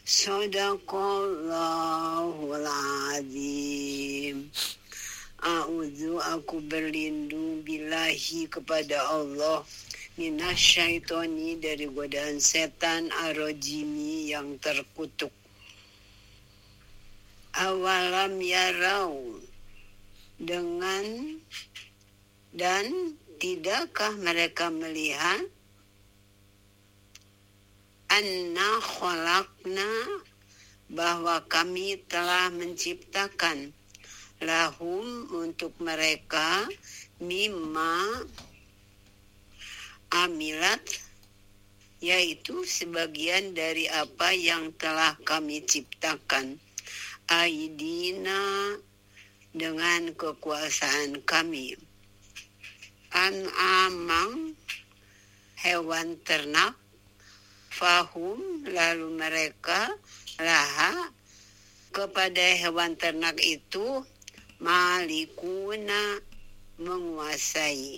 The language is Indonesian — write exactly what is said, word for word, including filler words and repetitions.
Shadaqallahul azim. A'udzu aku berlindung billahi kepada Allah minasyaitoni dari godaan setan arrojimi yang terkutuk. Awalam yarau dengan dan tidakkah mereka melihat anna khalaqna bahwa kami telah menciptakan lahum untuk mereka mimma amilat yaitu sebagian dari apa yang telah kami ciptakan aidina dengan kekuasaan kami an'amang hewan ternak fahum lalu mereka laha kepada hewan ternak itu malikuna menguasai